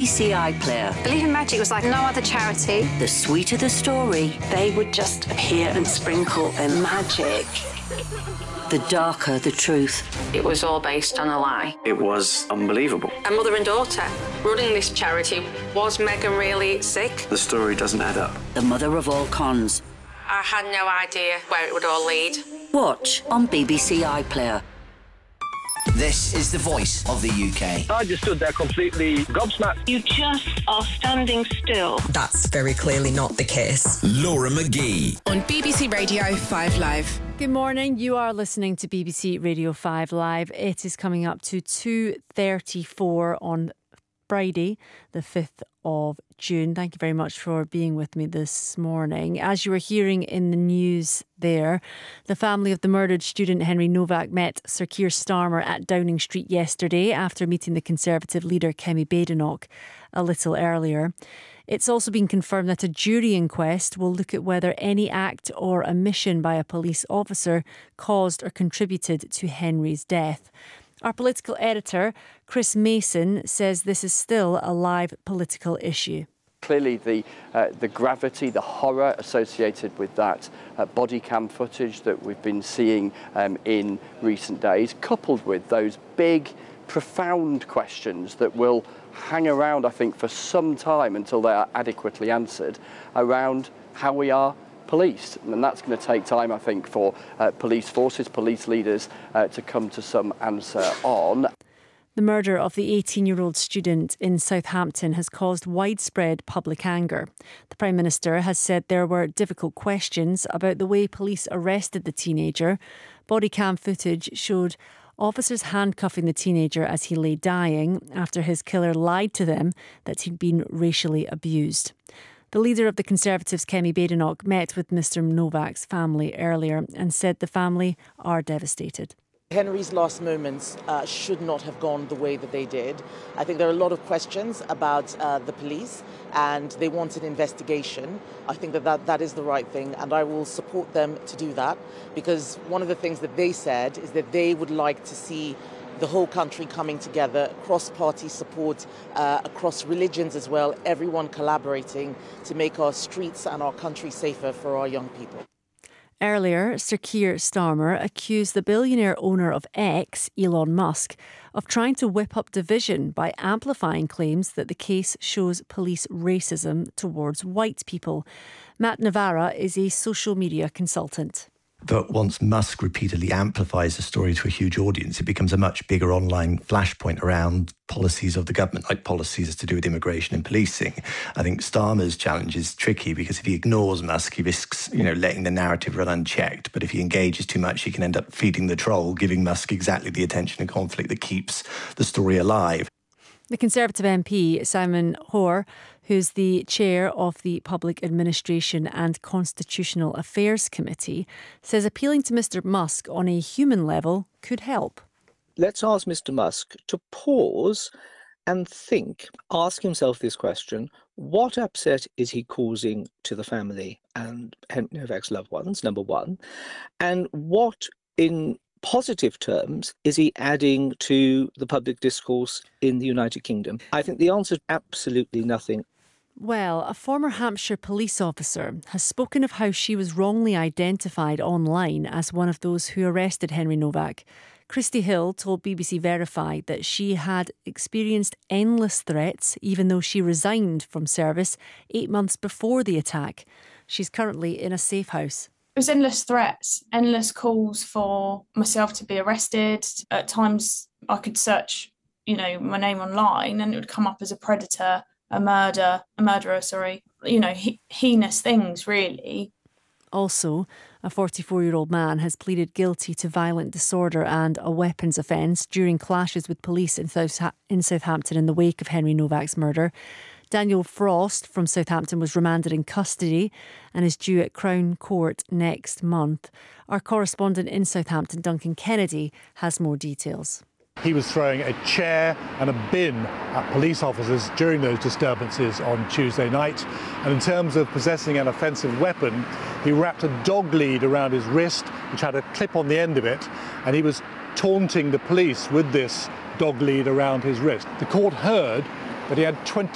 BBC iPlayer. Believe in Magic was like no other charity. The sweeter the story, they would just appear and sprinkle their magic. the darker the truth. It was all based on a lie. It was unbelievable. A mother and daughter running this charity. Was Meghan really sick? The story doesn't add up. The mother of all cons. I had no idea where it would all lead. Watch on BBC iPlayer. This is the voice of the UK. I just stood there completely gobsmacked. You just are standing still. That's very clearly not the case. Laura McGee. On BBC Radio 5 Live. Good morning. You are listening to BBC Radio 5 Live. It is coming up to 2:34 on Friday, the 5th of June. Thank you very much for being with me this morning. As you were hearing in the news there, the family of the murdered student Henry Novak met Sir Keir Starmer at Downing Street yesterday after meeting the Conservative leader Kemi Badenoch a little earlier. It's also been confirmed that a jury inquest will look at whether any act or omission by a police officer caused or contributed to Henry's death. Our political editor, Chris Mason, says this is still a live political issue. Clearly the gravity, the horror associated with that body cam footage that we've been seeing in recent days, coupled with those big, profound questions that will hang around, I think, for some time until they are adequately answered around how we are policed. And that's going to take time, I think, for police forces, police leaders to come to some answer on. The murder of the 18-year-old student in Southampton has caused widespread public anger. The Prime Minister has said there were difficult questions about the way police arrested the teenager. Body cam footage showed officers handcuffing the teenager as he lay dying after his killer lied to them that he'd been racially abused. The leader of the Conservatives, Kemi Badenoch, met with Mr Novak's family earlier and said the family are devastated. Henry's last moments should not have gone the way that they did. I think there are a lot of questions about the police and they want an investigation. I think that is the right thing and I will support them to do that because one of the things that they said is that they would like to see the whole country coming together, cross-party support, across religions as well, everyone collaborating to make our streets and our country safer for our young people. Earlier, Sir Keir Starmer accused the billionaire owner of X, Elon Musk, of trying to whip up division by amplifying claims that the case shows police racism towards white people. Matt Navarra is a social media consultant. But once Musk repeatedly amplifies the story to a huge audience, it becomes a much bigger online flashpoint around policies of the government, like policies to do with immigration and policing. I think Starmer's challenge is tricky because if he ignores Musk, he risks, letting the narrative run unchecked. But if he engages too much, he can end up feeding the troll, giving Musk exactly the attention and conflict that keeps the story alive. The Conservative MP, Simon Hoare, who's the chair of the Public Administration and Constitutional Affairs Committee, says appealing to Mr Musk on a human level could help. Let's ask Mr Musk to pause and ask himself this question: what upset is he causing to the family and Henry Novak's loved ones, number one, and what in positive terms is he adding to the public discourse in the United Kingdom? I think the answer is absolutely nothing. Well, a former Hampshire police officer has spoken of how she was wrongly identified online as one of those who arrested Henry Novak. Christy Hill told BBC Verify that she had experienced endless threats even though she resigned from service 8 months before the attack. She's currently in a safe house. It was endless threats, endless calls for myself to be arrested. At times I could search, my name online and it would come up as a predator, a murderer, heinous things really. Also, a 44-year-old man has pleaded guilty to violent disorder and a weapons offence during clashes with police in Southampton in the wake of Henry Novak's murder. Daniel Frost from Southampton was remanded in custody and is due at Crown Court next month. Our correspondent in Southampton, Duncan Kennedy, has more details. He was throwing a chair and a bin at police officers during those disturbances on Tuesday night. And in terms of possessing an offensive weapon, he wrapped a dog lead around his wrist, which had a clip on the end of it, and he was taunting the police with this dog lead around his wrist. The court heard that he had 20